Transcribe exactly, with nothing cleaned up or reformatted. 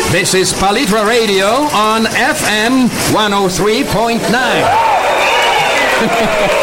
This is Palitra Radio on F M one oh three point nine.